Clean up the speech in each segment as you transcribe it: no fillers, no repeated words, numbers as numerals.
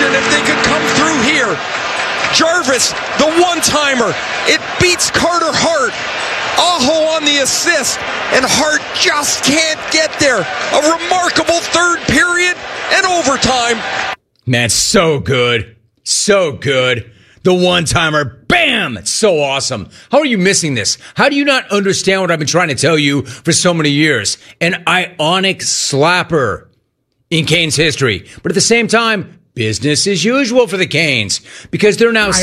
question if they could come through here. Jarvis, the one-timer. It beats Carter Hart. Aho on the assist, and Hart just can't get there. A remarkable third period and overtime. Man, so good. So good. The one-timer, bam! It's so awesome. How are you missing this? How do you not understand what I've been trying to tell you for so many years? An ionic slapper in Canes history. But at the same time, business as usual for the Canes because they're now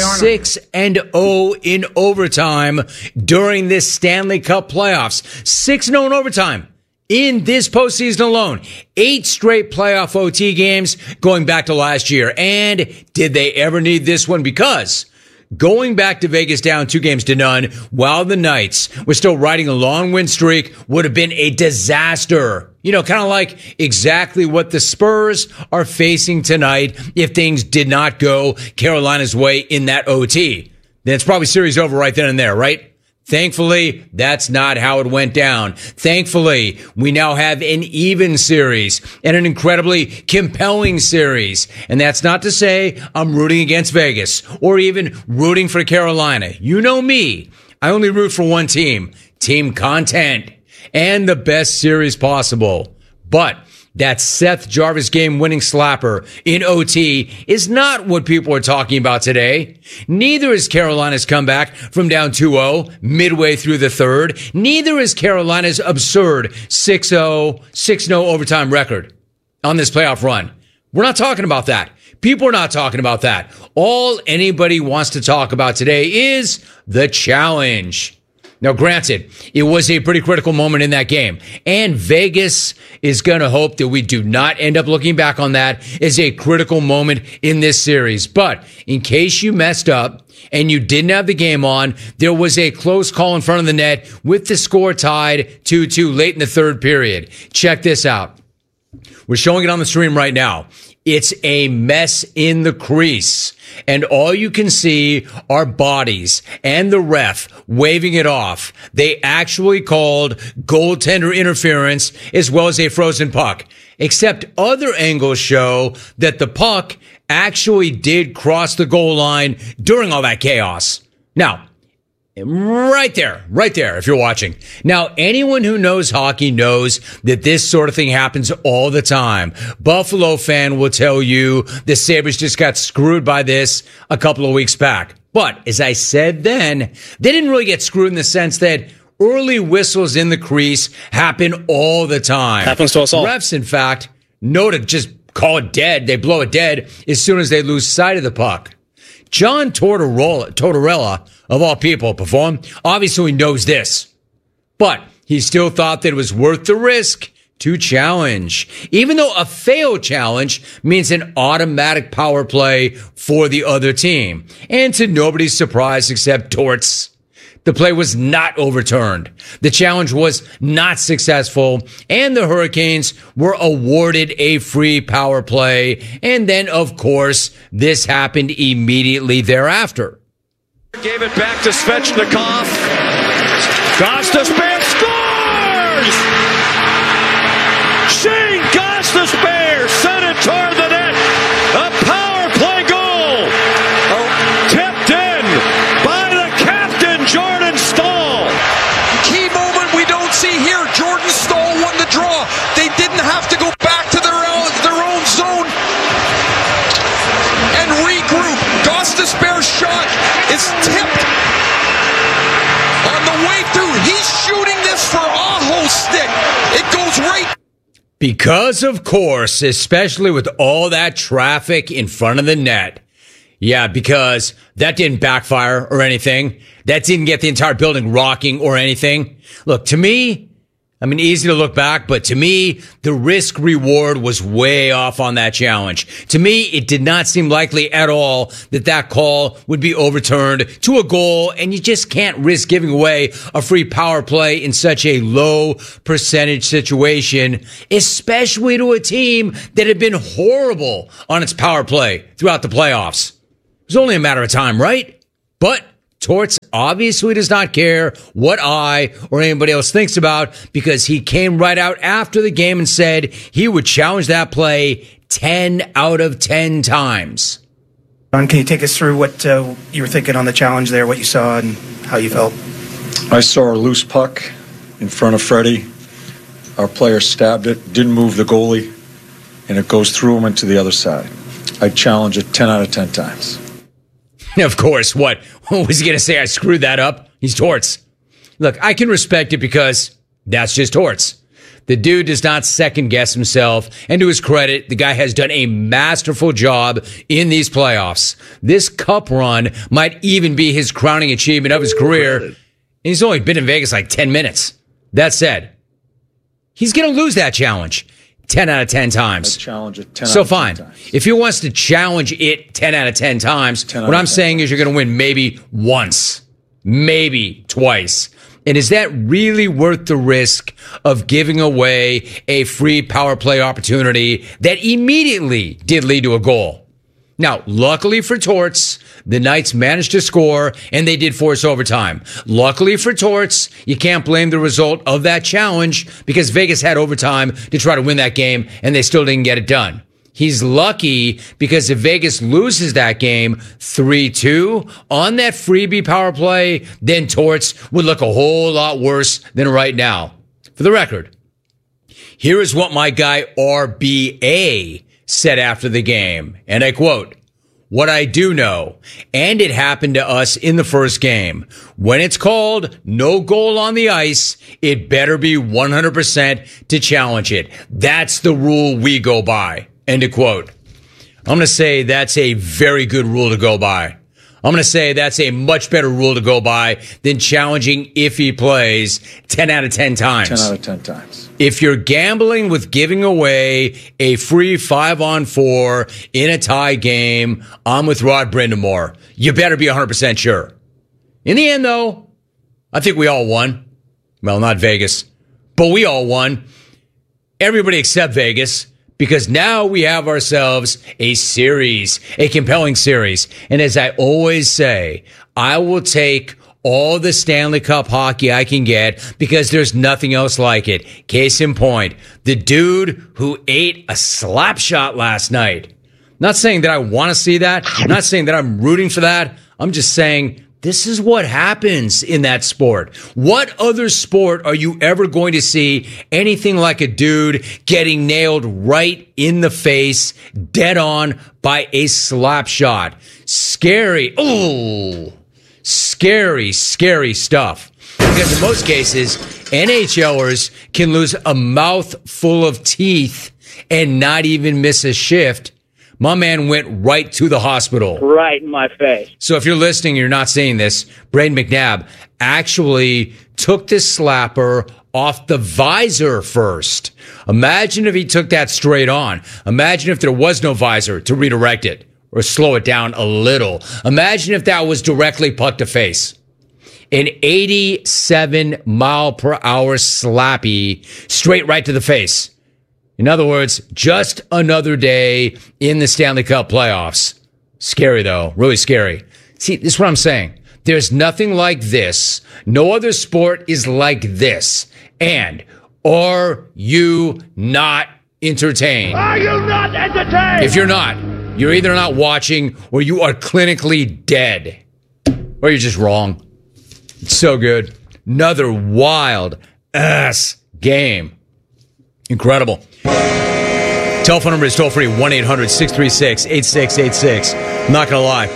6-0 in overtime during this Stanley Cup playoffs. 6-0 in overtime in this postseason alone. 8 straight playoff OT games going back to last year. And did they ever need this one? Because going back to Vegas down 2-0 while the Knights were still riding a long win streak would have been a disaster. You know, kind of like exactly what the Spurs are facing tonight if things did not go Carolina's way in that OT. Then it's probably series over right then and there, right? Thankfully, that's not how it went down. Thankfully, we now have an even series and an incredibly compelling series. And that's not to say I'm rooting against Vegas or even rooting for Carolina. You know me. I only root for one team. Team content. And the best series possible. But that Seth Jarvis game-winning slapper in OT is not what people are talking about today. Neither is Carolina's comeback from down 2-0 midway through the third. Neither is Carolina's absurd 6-0, 6-0 overtime record on this playoff run. We're not talking about that. People are not talking about that. All anybody wants to talk about today is the challenge. Now, granted, it was a pretty critical moment in that game, and Vegas is going to hope that we do not end up looking back on that as a critical moment in this series. But in case you messed up and you didn't have the game on, there was a close call in front of the net with the score tied 2-2 late in the third period. Check this out. We're showing it on the stream right now. It's a mess in the crease. And all you can see are bodies and the ref waving it off. They actually called goaltender interference as well as a frozen puck. Except other angles show that the puck actually did cross the goal line during all that chaos. Now, right there, if you're watching. Now, anyone who knows hockey knows that this sort of thing happens all the time. Buffalo fan will tell you the Sabres just got screwed by this a couple of weeks back. But as I said then, they didn't really get screwed in the sense that early whistles in the crease happen all the time. Happens to us all. Refs, in fact, know to just call it dead. They blow it dead as soon as they lose sight of the puck. John Tortorella, of all people, performed. Obviously, he knows this. But he still thought that it was worth the risk to challenge. Even though a failed challenge means an automatic power play for the other team. And to nobody's surprise except Torts, the play was not overturned. The challenge was not successful, and the Hurricanes were awarded a free power play. And then, of course, this happened immediately thereafter. Gave it back to Svechnikov. Gostisbehere scores! Shane Gostisbehere sent it toward the net. A power play goal. Tipped in by the captain, Jordan Staal. Key moment we don't see here. Jordan Staal won the draw. They didn't have to go back to their own zone and regroup. Gostisbehere's shot is tipped on the way through. He's shooting this for Aho's stick. It goes right. Because, of course, especially with all that traffic in front of the net. Yeah, because that didn't backfire or anything. That didn't get the entire building rocking or anything. Look, to me, I mean, easy to look back, but to me, the risk reward was way off on that challenge. To me, it did not seem likely at all that that call would be overturned to a goal, and you just can't risk giving away a free power play in such a low percentage situation, especially to a team that had been horrible on its power play throughout the playoffs. It was only a matter of time, right? But Torts obviously does not care what I or anybody else thinks about because he came right out after the game and said he would challenge that play 10 out of 10 times. Can you take us through what you were thinking on the challenge there, what you saw and how you felt? I saw a loose puck in front of Freddie. Our player stabbed it, didn't move the goalie, and it goes through him and to the other side. I'd challenge it 10 out of 10 times. Of course, what was he going to say? I screwed that up? He's Torts. Look, I can respect it because that's just Torts. The dude does not second guess himself. And to his credit, the guy has done a masterful job in these playoffs. This cup run might even be his crowning achievement of his career. And he's only been in Vegas like 10 minutes. That said, he's going to lose that challenge 10 out of 10 times. I'd challenge it 10 so out of 10 fine. times. If he wants to challenge it 10 out of 10 times, what I'm saying is you're going to win maybe once, maybe twice. And is that really worth the risk of giving away a free power play opportunity that immediately did lead to a goal? Now, luckily for Torts, the Knights managed to score, and they did force overtime. Luckily for Torts, you can't blame the result of that challenge because Vegas had overtime to try to win that game, and they still didn't get it done. He's lucky because if Vegas loses that game 3-2 on that freebie power play, then Torts would look a whole lot worse than right now. For the record, here is what my guy RBA said after the game, and I quote, "What I do know, and it happened to us in the first game, when it's called no goal on the ice, it better be 100% to challenge it. That's the rule we go by." End of quote. I'm going to say that's a very good rule to go by. I'm going to say that's a much better rule to go by than challenging if he plays 10 out of 10 times. 10 out of 10 times. If you're gambling with giving away a free 5-on-4 in a tie game, I'm with Rod Brindamore. You better be 100% sure. In the end, though, I think we all won. Well, not Vegas, but we all won. Everybody except Vegas. Because now we have ourselves a series, a compelling series. And as I always say, I will take all the Stanley Cup hockey I can get because there's nothing else like it. Case in point, the dude who ate a slap shot last night. Not saying that I want to see that. Not saying that I'm rooting for that. I'm just saying this is what happens in that sport. What other sport are you ever going to see anything like a dude getting nailed right in the face, dead on by a slap shot? Scary. Oh, scary, scary stuff. Because in most cases, NHLers can lose a mouthful of teeth and not even miss a shift. My man went right to the hospital. Right in my face. So if you're listening and you're not seeing this, Braden McNabb actually took this slapper off the visor first. Imagine if he took that straight on. Imagine if there was no visor to redirect it or slow it down a little. Imagine if that was directly puck to face. An 87 mile per hour slappy straight right to the face. In other words, just another day in the Stanley Cup playoffs. Scary, though. Really scary. See, this is what I'm saying. There's nothing like this. No other sport is like this. And are you not entertained? Are you not entertained? If you're not, you're either not watching or you are clinically dead. Or you're just wrong. It's so good. Another wild ass game. Incredible. Telephone number is toll free 1-800-636-8686. I'm not going to lie.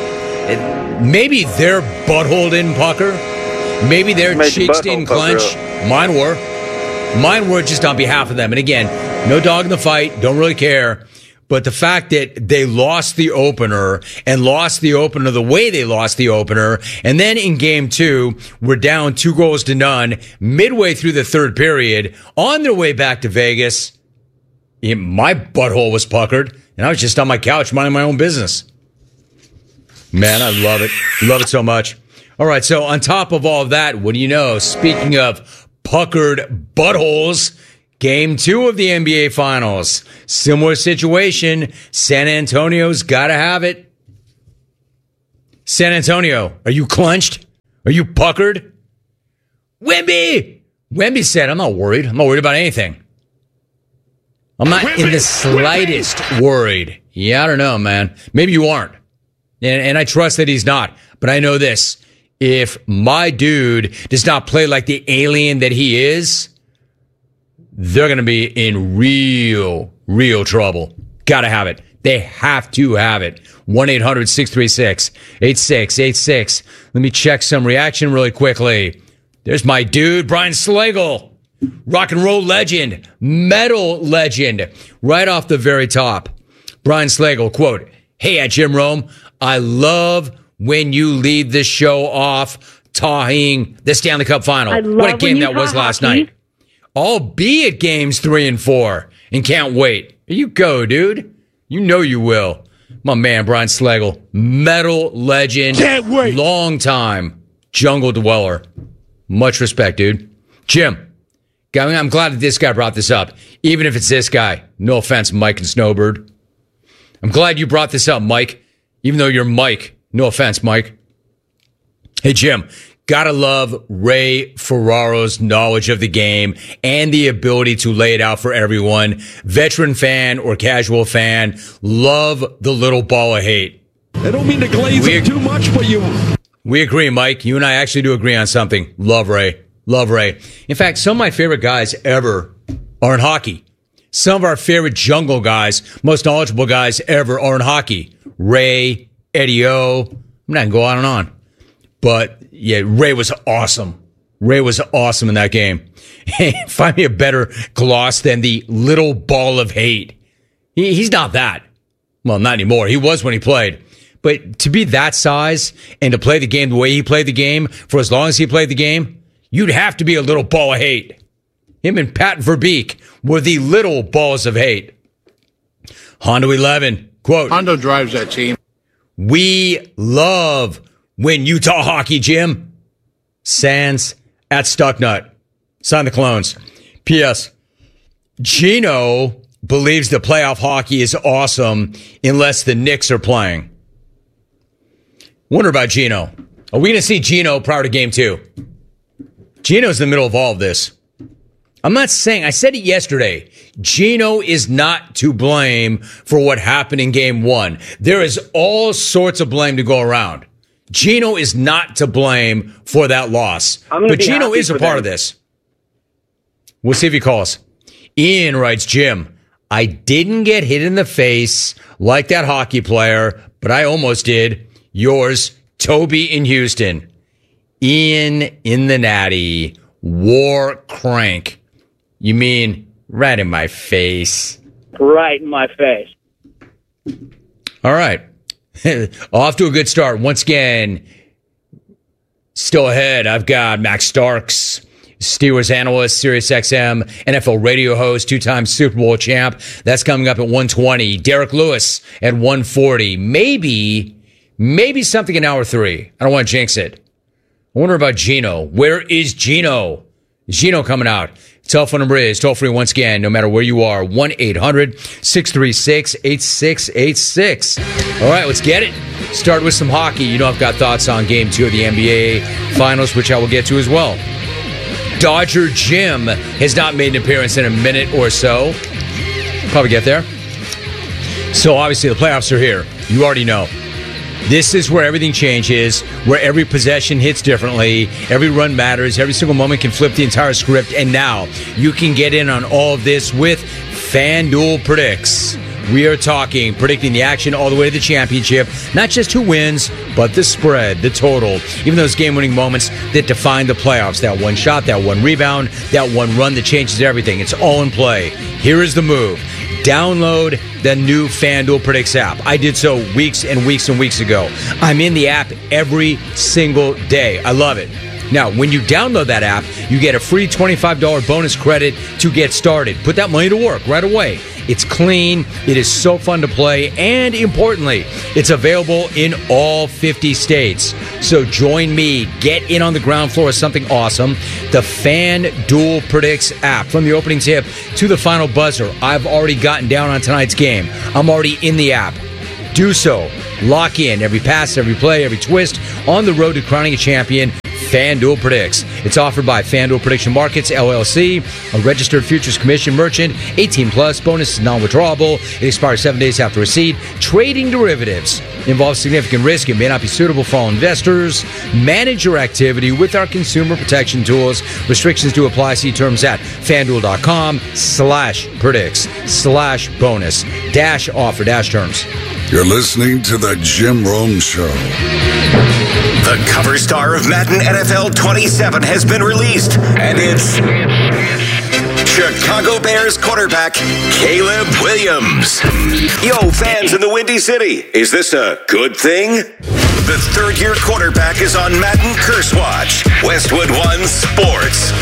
Maybe their butthole didn't pucker. Maybe their cheeks didn't clench. Mine were. Mine were just on behalf of them. And again, no dog in the fight. Don't really care. But the fact that they lost the opener and lost the opener the way they lost the opener, and then in game 2, we're down 2-0 midway through the third period, on their way back to Vegas, my butthole was puckered, and I was just on my couch minding my own business. Man, I love it. Love it so much. All right, so on top of all of that, what do you know? Speaking of puckered buttholes, Game 2 of the NBA Finals. Similar situation. San Antonio's got to have it. San Antonio, are you clenched? Are you puckered? Wemby! Wemby said, I'm not worried. I'm not worried about anything. I'm not in the slightest worried. Yeah, I don't know, man. Maybe you aren't. And I trust that he's not. But I know this. If my dude does not play like the alien that he is, they're going to be in real trouble. Got to have it. They have to have it. 1-800-636-8686. Let me check some reaction really quickly. There's my dude, Brian Slagle. Rock and roll legend. Metal legend. Right off the very top. Brian Slagle, quote, "Hey, at Jim Rome, I love when you lead the show off talking the Stanley Cup final. What a game that was last night. I'll be at games 3 and 4 and can't wait. Here you go, dude. You know you will." My man, Brian Slagle, metal legend. Can't wait. Long time jungle dweller. Much respect, dude. Jim, I'm glad that this guy brought this up. Even if it's this guy. No offense, Mike and Snowbird. I'm glad you brought this up, Mike. Even though you're Mike. No offense, Mike. Hey, Jim. Gotta love Ray Ferraro's knowledge of the game and the ability to lay it out for everyone. Veteran fan or casual fan, love the little ball of hate. I don't mean to glaze it too much, but we agree, Mike. You and I actually do agree on something. Love Ray. Love Ray. In fact, some of my favorite guys ever are in hockey. Some of our favorite jungle guys, most knowledgeable guys ever are in hockey. Ray, Eddie O. I'm not going to go on and on. But yeah, Ray was awesome. Ray was awesome in that game. Find me a better gloss than the little ball of hate. He's not that. Well, not anymore. He was when he played. But to be that size and to play the game the way he played the game for as long as he played the game, you'd have to be a little ball of hate. Him and Pat Verbeek were the little balls of hate. Hondo 11, quote, Hondo drives that team. "We love when Utah hockey, Jim." Sands at Stucknut. Sign the clones. P.S. Gino believes the playoff hockey is awesome unless the Knicks are playing. Wonder about Gino. Are we going to see Gino prior to game 2? Gino's in the middle of all of this. I'm not saying, I said it yesterday, Gino is not to blame for what happened in game 1. There is all sorts of blame to go around. Gino is not to blame for that loss. But Gino is a part of this. We'll see if he calls. Ian writes, "Jim, I didn't get hit in the face like that hockey player, but I almost did. Yours, Toby in Houston." Ian in the Natty. War crank. You mean right in my face? Right in my face. All right. Off to a good start. Once again, still ahead, I've got Max Starks, Steelers analyst, SiriusXM, NFL radio host, 2-time Super Bowl champ. That's coming up at 1:20. Derek Lewis at 1:40. Maybe something in hour 3. I don't want to jinx it. I wonder about Gino. Where is Gino? Is Gino coming out? Telephone number is toll-free once again, no matter where you are, 1-800-636-8686. All right, let's get it. Start with some hockey. You know I've got thoughts on Game 2 of the NBA Finals, which I will get to as well. Dodger Jim has not made an appearance in a minute or so. Probably get there. So obviously the playoffs are here. You already know. This is where everything changes, where every possession hits differently, every run matters, every single moment can flip the entire script, and now you can get in on all of this with FanDuel Predicts. We are predicting the action all the way to the championship, not just who wins, but the spread, the total, even those game-winning moments that define the playoffs, that one shot, that one rebound, that one run that changes everything. It's all in play. Here is the move. Download the new FanDuel Predicts app. I did so weeks and weeks and weeks ago. I'm in the app every single day. I love it. Now, when you download that app, you get a free $25 bonus credit to get started. Put that money to work right away. It's clean. It is so fun to play. And importantly, it's available in all 50 states. So join me. Get in on the ground floor of something awesome. The FanDuel Predicts app. From the opening tip to the final buzzer, I've already gotten down on tonight's game. I'm already in the app. Do so. Lock in every pass, every play, every twist on the road to crowning a champion. FanDuel Predicts. It's offered by FanDuel Prediction Markets, LLC, a registered futures commission merchant. 18 plus. Bonus is non-withdrawable. It expires 7 days after receipt. Trading derivatives involves significant risk. It may not be suitable for all investors. Manage your activity with our consumer protection tools. Restrictions do apply. See terms at FanDuel.com/predicts/bonus-offer-terms. You're listening to The Jim Rome Show. The cover star of Madden NFL 27 has been released, and it's Chicago Bears quarterback Caleb Williams. Yo, fans in the Windy City, is this a good thing? The third-year quarterback is on Madden Curse Watch. Westwood One Sports.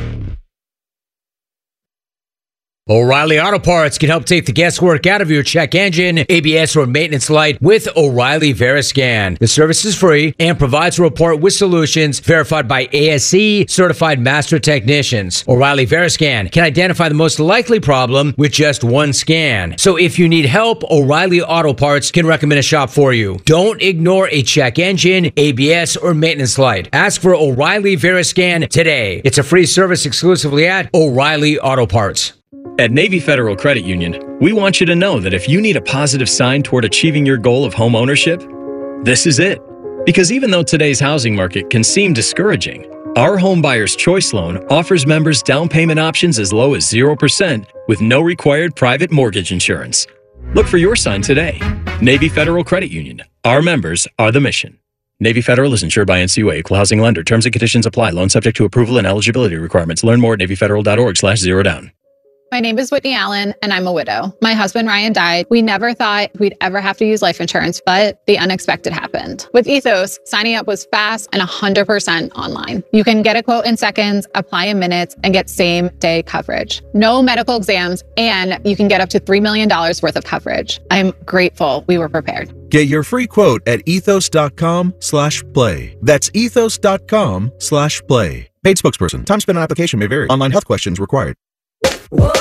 O'Reilly Auto Parts can help take the guesswork out of your check engine, ABS, or maintenance light with O'Reilly Veriscan. The service is free and provides a report with solutions verified by ASE certified master technicians. O'Reilly Veriscan can identify the most likely problem with just one scan. So if you need help, O'Reilly Auto Parts can recommend a shop for you. Don't ignore a check engine, ABS, or maintenance light. Ask for O'Reilly Veriscan today. It's a free service exclusively at O'Reilly Auto Parts. At Navy Federal Credit Union, we want you to know that if you need a positive sign toward achieving your goal of home ownership, this is it. Because even though today's housing market can seem discouraging, our Home Buyer's Choice Loan offers members down payment options as low as 0% with no required private mortgage insurance. Look for your sign today. Navy Federal Credit Union. Our members are the mission. Navy Federal is insured by NCUA, equal housing lender. Terms and conditions apply. Loan subject to approval and eligibility requirements. Learn more at NavyFederal.org/zerodown. My name is Whitney Allen, and I'm a widow. My husband, Ryan, died. We never thought we'd ever have to use life insurance, but the unexpected happened. With Ethos, signing up was fast and 100% online. You can get a quote in seconds, apply in minutes, and get same-day coverage. No medical exams, and you can get up to $3 million worth of coverage. I'm grateful we were prepared. Get your free quote at ethos.com/play. That's ethos.com/play. Paid spokesperson. Time spent on application may vary. Online health questions required.